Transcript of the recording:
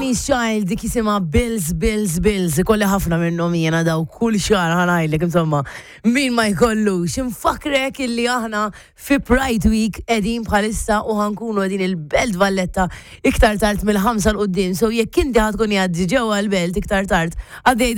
Destiny's Child dik jisima Bills, ikolli ħafna minnhom jiena daw kull xahar ħanajlek insomma min ma jkollux. Infakrek illi aħna fi Pride Week qegħdin bħalissa u ħankunu qegħdin il-Belt Valletta iktar tard mill-5 l qudiem. So jekk inti ħadkun jgħaddi ġewwa l-Belt iktar tard għaddej